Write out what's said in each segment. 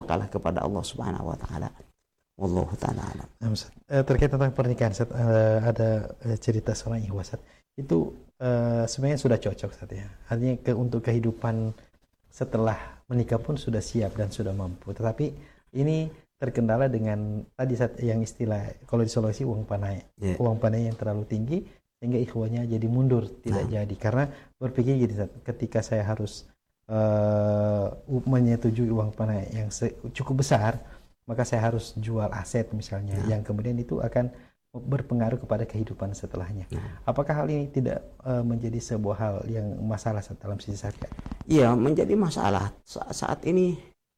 bertawakallah kepada Allah Subhanahu wa taala. Wallahu taala alam. Terkait tentang pernikahan, Ustaz, ada cerita seorang ikhwah, Ustaz. Itu sebenarnya sudah cocok, Ustaz, ya. Artinya untuk kehidupan setelah menikah pun sudah siap dan sudah mampu. Tetapi ini terkendala dengan tadi, Ustaz, yang istilah kalau di Sulawesi uang panai. Uang panai yang terlalu tinggi sehingga ikhwahnya jadi mundur, tidak jadi. Karena berpikir gini, Ustaz, ketika saya harus menyetujui uang panai yang cukup besar, maka saya harus jual aset misalnya, yang kemudian itu akan berpengaruh kepada kehidupan setelahnya. Apakah hal ini tidak menjadi sebuah hal yang masalah dalam sisi syariat? Iya, menjadi masalah. Saat ini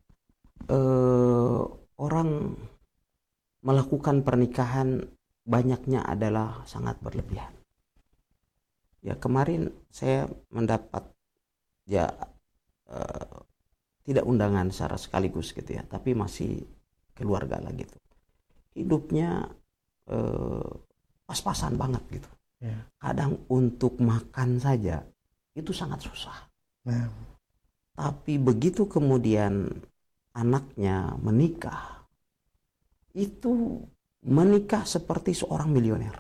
orang melakukan pernikahan banyaknya adalah sangat berlebihan. Ya, kemarin saya mendapat tidak undangan secara sekaligus gitu ya, tapi masih keluarga lah gitu. Hidupnya pas-pasan banget gitu. Kadang untuk makan saja itu sangat susah. Tapi begitu kemudian anaknya menikah, itu menikah seperti seorang milioner.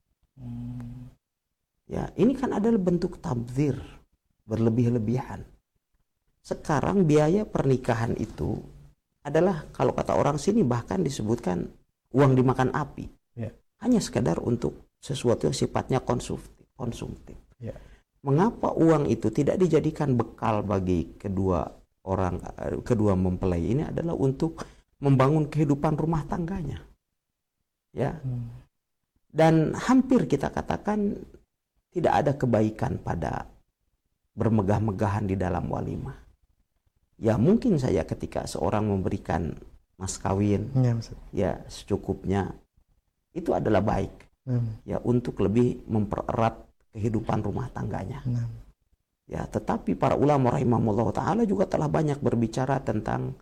Ya, ini kan adalah bentuk tabdzir, berlebih-lebihan. Sekarang biaya pernikahan itu adalah, kalau kata orang sini bahkan disebutkan uang dimakan api. Hanya sekedar untuk sesuatu yang sifatnya konsumtif. Mengapa uang itu tidak dijadikan bekal bagi kedua mempelai ini adalah untuk membangun kehidupan rumah tangganya. Ya. Dan hampir kita katakan tidak ada kebaikan pada bermegah-megahan di dalam walimah. Ya, mungkin saja ketika seorang memberikan mas kawin ya secukupnya, itu adalah baik. Ya, untuk lebih mempererat kehidupan rumah tangganya. Ya, tetapi para ulama rahimahumullah taala juga telah banyak berbicara tentang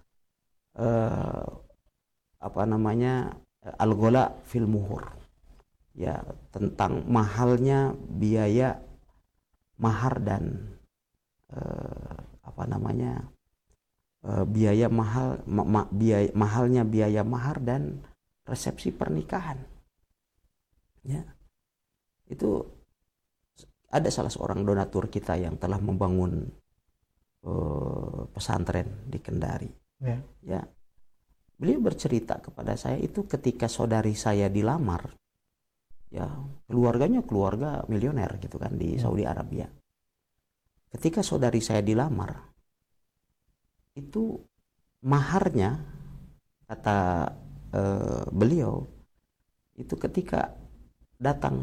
al-ghala fil muhur. Ya, tentang mahalnya biaya mahar dan mahalnya biaya mahar dan resepsi pernikahan. Ya, itu ada salah seorang donatur kita yang telah membangun pesantren di Kendari. Ya, beliau bercerita kepada saya itu ketika saudari saya dilamar, ya, keluarganya keluarga milioner gitu kan di Saudi Arabia. Ketika saudari saya dilamar, itu maharnya, kata beliau, itu ketika datang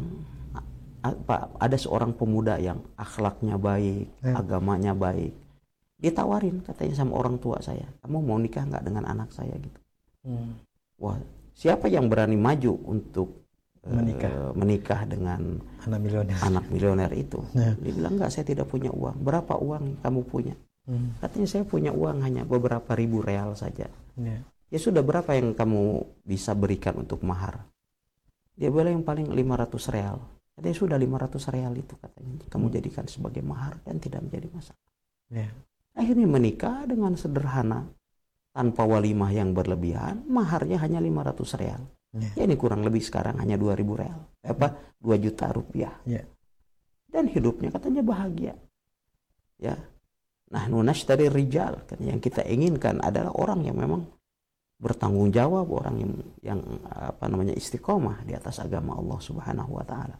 ada seorang pemuda yang akhlaknya baik, agamanya baik, ditawarin katanya sama orang tua saya, kamu mau nikah nggak dengan anak saya gitu. Wah, siapa yang berani maju untuk menikah dengan anak milioner itu? Dia bilang, enggak, saya tidak punya uang. Berapa uang kamu punya? Katanya, saya punya uang hanya beberapa ribu real saja. Ya sudah, berapa yang kamu bisa berikan untuk mahar? Dia bilang yang paling 500 real. Katanya, sudah 500 real itu katanya kamu jadikan sebagai mahar dan tidak menjadi masalah. Akhirnya menikah dengan sederhana, tanpa walimah yang berlebihan, maharnya hanya 500 real. Ya, ini kurang lebih sekarang hanya 2.000 real. 2 juta rupiah. Dan hidupnya katanya bahagia. Ya. Nahnu nashtari rijal, kan yang kita inginkan adalah orang yang memang bertanggung jawab, orang yang istiqomah di atas agama Allah Subhanahu wa taala.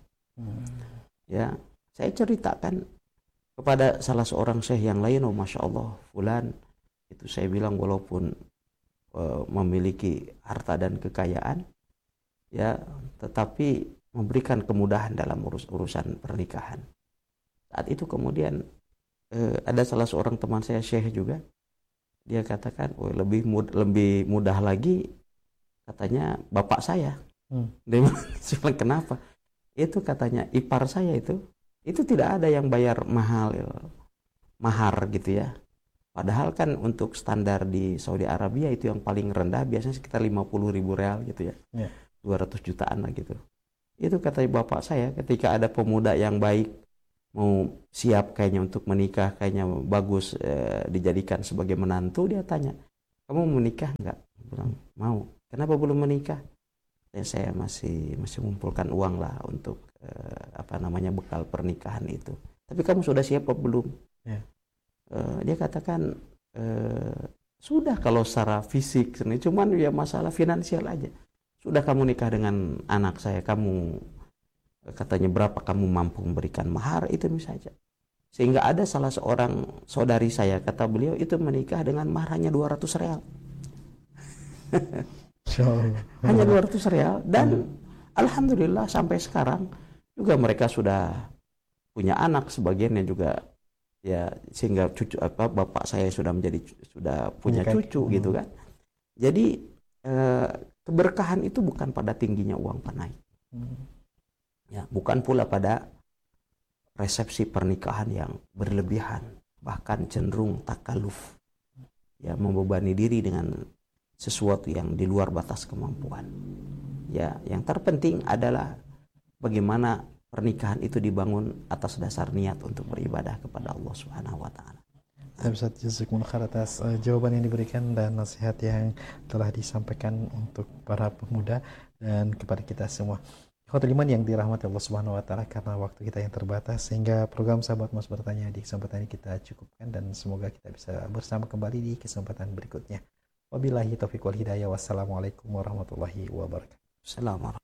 Ya, saya ceritakan kepada salah seorang syekh yang lain, oh masya Allah, fulan itu, saya bilang walaupun memiliki harta dan kekayaan, ya, tetapi memberikan kemudahan dalam urusan pernikahan. Saat itu kemudian ada salah seorang teman saya syekh juga, dia katakan, oh lebih mudah lagi katanya bapak saya. Dia bilang, kenapa? Itu katanya ipar saya itu tidak ada yang bayar mahar gitu ya. Padahal kan untuk standar di Saudi Arabia itu yang paling rendah biasanya sekitar 50.000 real gitu ya. 200 jutaan lah gitu. Itu kata bapak saya, ketika ada pemuda yang baik mau siap kayaknya untuk menikah, kayaknya bagus dijadikan sebagai menantu, dia tanya, kamu mau menikah nggak? Bilang mau. Kenapa belum menikah? Saya masih mengumpulkan uang lah untuk bekal pernikahan itu. Tapi kamu sudah siap apa belum? Ya. Dia katakan sudah kalau secara fisik, cuman ya masalah finansial aja. Sudah kamu nikah dengan anak saya, kamu katanya berapa kamu mampu memberikan mahar, itu saja. Sehingga ada salah seorang saudari saya, kata beliau itu menikah dengan mahar hanya 200 real. Hanya 200 real dan alhamdulillah sampai sekarang juga mereka sudah punya anak, sebagiannya juga ya, sehingga bapak saya sudah punya cucu gitu kan. Jadi keberkahan itu bukan pada tingginya uang panai. Ya, bukan pula pada resepsi pernikahan yang berlebihan, bahkan cenderung takaluf. Ya, membebani diri dengan sesuatu yang di luar batas kemampuan. Ya, yang terpenting adalah bagaimana pernikahan itu dibangun atas dasar niat untuk beribadah kepada Allah Subhanahu wa taala. Ustaz, jazakumullah khair atas jawaban yang diberikan dan nasihat yang telah disampaikan untuk para pemuda dan kepada kita semua. Ikhwatul iman yang dirahmati Allah Subhanahu wa taala, karena waktu kita yang terbatas sehingga program Sahabat Mas Bertanya di kesempatan ini kita cukupkan, dan semoga kita bisa bersama kembali di kesempatan berikutnya. Wabillahi taufiq wal hidayah. Wassalamualaikum warahmatullahi wabarakatuh. Assalamualaikum.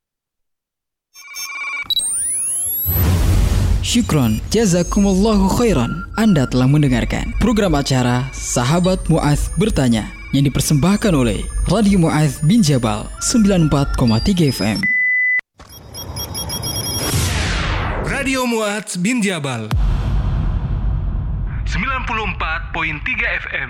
Syukron, jazakumullahu khairan. Anda telah mendengarkan program acara Sahabat Mu'adz Bertanya yang dipersembahkan oleh Radio Mu'adz bin Jabal 94,3 FM. Radio Mu'adz bin Jabal 94,3 FM.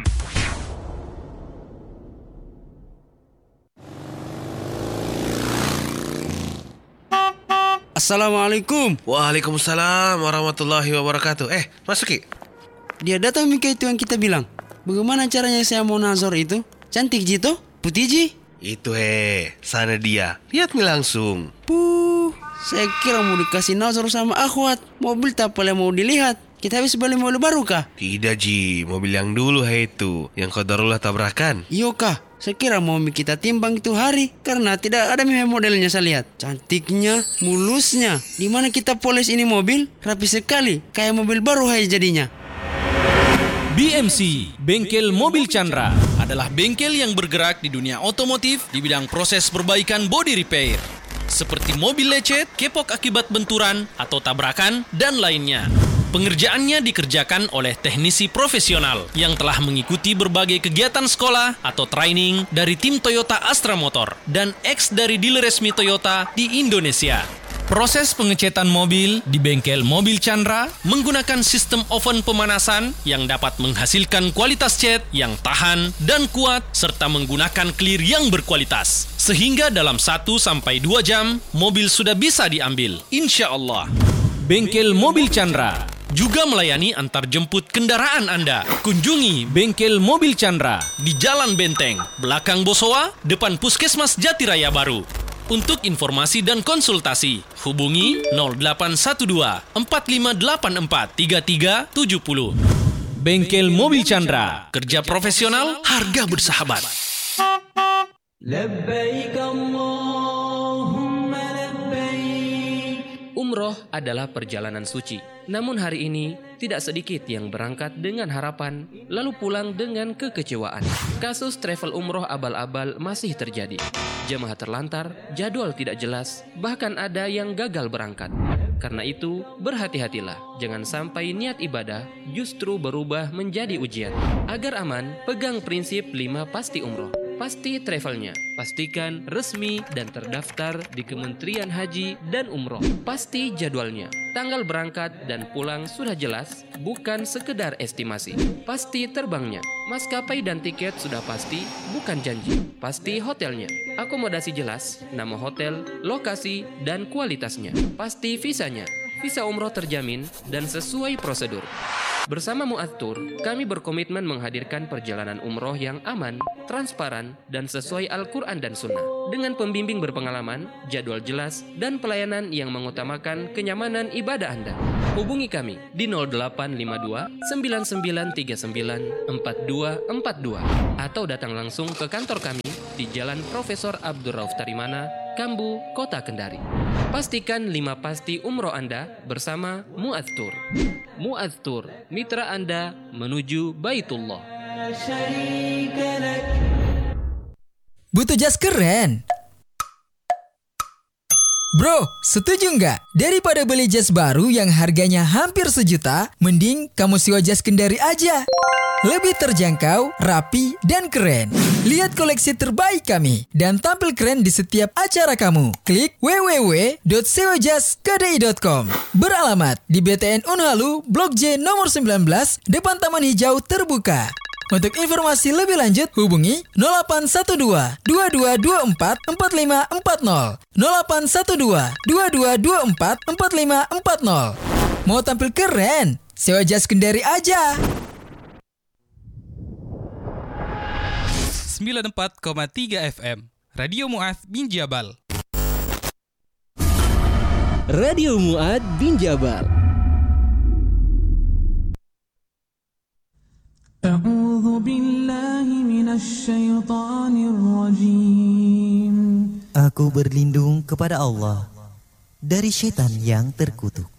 Assalamualaikum. Waalaikumsalam warahmatullahi wabarakatuh. Masuk Ki. Dia datang Mika itu yang kita bilang. Bagaimana caranya saya mau nazar itu? Cantik Jito? Putih Ji? Itu sana dia. Lihat Mi langsung. Saya kira mau dikasih nazar sama akhwat. Mobil tak boleh mau dilihat. Kita habis beli mobil baru kah? Tidak Ji, mobil yang dulu itu, yang qadarullah tabrakan. Iyo kah? Saya kira mau kita timbang itu hari, karena tidak ada modelnya saya lihat. Cantiknya, mulusnya. Di mana kita poles ini mobil? Rapi sekali, kayak mobil baru jadinya. BMC, Bengkel Mobil Chandra, adalah bengkel yang bergerak di dunia otomotif di bidang proses perbaikan body repair. Seperti mobil lecet, kepok akibat benturan atau tabrakan, dan lainnya. Pengerjaannya dikerjakan oleh teknisi profesional yang telah mengikuti berbagai kegiatan sekolah atau training dari tim Toyota Astra Motor dan ex dari dealer resmi Toyota di Indonesia. Proses pengecetan mobil di Bengkel Mobil Chandra menggunakan sistem oven pemanasan yang dapat menghasilkan kualitas cat yang tahan dan kuat serta menggunakan clear yang berkualitas. Sehingga dalam 1-2 jam, mobil sudah bisa diambil, insya Allah. Bengkel Mobil Chandra juga melayani antar jemput kendaraan Anda. Kunjungi Bengkel Mobil Chandra di Jalan Benteng, belakang Bosowa, depan Puskesmas Jatiraya Baru. Untuk informasi dan konsultasi, hubungi 0812 4584 3370. Bengkel Mobil Chandra, kerja profesional, harga bersahabat. Labbaik Allahumma labbaik. Umroh adalah perjalanan suci. Namun hari ini tidak sedikit yang berangkat dengan harapan lalu pulang dengan kekecewaan. Kasus travel umroh abal-abal masih terjadi. Jemaah terlantar, jadwal tidak jelas, bahkan ada yang gagal berangkat. Karena itu, berhati-hatilah. Jangan sampai niat ibadah justru berubah menjadi ujian. Agar aman, pegang prinsip 5 pasti umroh. Pasti travelnya, pastikan resmi dan terdaftar di Kementerian Haji dan Umroh. Pasti jadwalnya, tanggal berangkat dan pulang sudah jelas, bukan sekedar estimasi. Pasti terbangnya, maskapai dan tiket sudah pasti, bukan janji. Pasti hotelnya, akomodasi jelas, nama hotel, lokasi, dan kualitasnya. Pasti visanya. visa umroh terjamin dan sesuai prosedur. Bersama Mu'adz Tour, kami berkomitmen menghadirkan perjalanan umroh yang aman, transparan, dan sesuai Al-Quran dan Sunnah. Dengan pembimbing berpengalaman, jadwal jelas, dan pelayanan yang mengutamakan kenyamanan ibadah Anda. Hubungi kami di 0852 9939 4242 atau datang langsung ke kantor kami di Jalan Profesor Abdul Rauf Tarimana, Kambu, Kota Kendari. Pastikan 5 pasti umroh Anda bersama Mu'adz Tour. Mu'adz Tour, mitra Anda menuju Baitullah. Butuh jas keren? Bro, setuju nggak? Daripada beli jas baru yang harganya hampir 1 juta, mending kamu sewa jas Kendari aja. Lebih terjangkau, rapi, dan keren. Lihat koleksi terbaik kami dan tampil keren di setiap acara kamu. Klik www.sewajaskdi.com. Beralamat di BTN Unhalu, Blok J nomor 19, depan Taman Hijau Terbuka. Untuk informasi lebih lanjut, hubungi 0812 2224 4540. 0812 2224 4540. Mau tampil keren? Sewa jas Kendari aja. 94,3 FM Radio Mu'adz bin Jabal. Radio Mu'adz bin Jabal. A'udzu billahi minasy syaithanir rajim. Aku berlindung kepada Allah dari syaitan yang terkutuk.